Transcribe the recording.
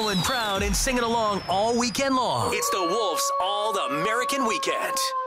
going proud and singing along all weekend long. It's the Wolves All-American Weekend.